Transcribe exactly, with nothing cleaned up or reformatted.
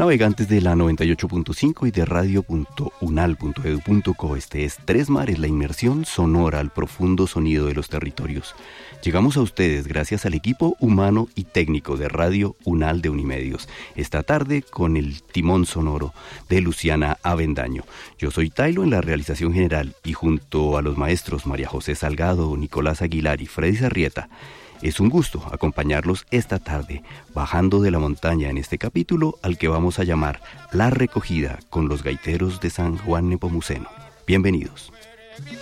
Navegantes de la noventa y ocho punto cinco y de radio punto unal punto edu punto co, este es Tres Mares, la inmersión sonora al profundo sonido de los territorios. Llegamos a ustedes gracias al equipo humano y técnico de Radio Unal de Unimedios. Esta tarde con el timón sonoro de Luciana Avendaño. Yo soy Tailo en la realización general y junto a los maestros María José Salgado, Nicolás Aguilar y Freddy Sarrieta, es un gusto acompañarlos esta tarde, bajando de la montaña en este capítulo al que vamos a llamar La Recogida con los gaiteros de San Juan Nepomuceno. Bienvenidos.